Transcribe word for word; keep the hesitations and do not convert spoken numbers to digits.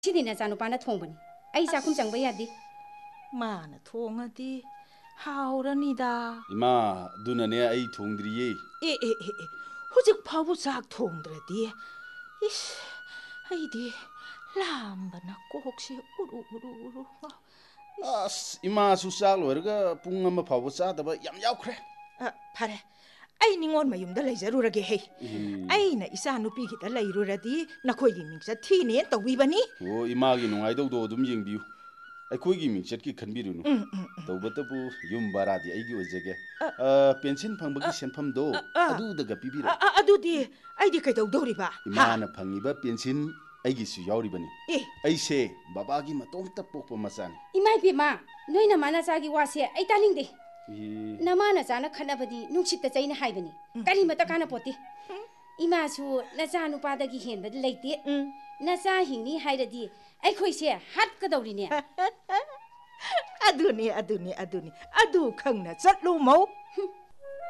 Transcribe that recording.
Sidi na chanu pana thongbani. Ai chakum changba yadi. Mana thongadi haurani da. Ima dunane ai thongdriye. E e e e. Hujik phabu chak thongdradi. Is ai di lambana kokse uru uru uru. As ima su chak loiraga pung ama phabu chadaba yam yaukre. Ah phare. Ai ningon mayumda leizarurage he. Ai na isa nupi kita leiruradi nakhoi gi mingsa thine tawibani. O ima gi nungai do do dum yengbiu. Ai khoi gi mingchet ki khanbirunu. Tawbatabu yum baradi ai gi ojege. Uh pension phangba senpham do adu daga pibira. Adu di ai di kai dawdori ba. Ima na phangiba pension ai gi su yauri bani. Ai se baba gi matom ta pokpa machan. Imai bima noina mana chagi wase ai taning de. Namana chana khanabadi nungsit ta chaina haibani. Kali mata kana poti. Ima su na chanu pada gi hen bad leite. Na cha hingni hairadi ai khoi se hat ka dawri ne. Aduni aduni aduni adu khangna chatlu mau.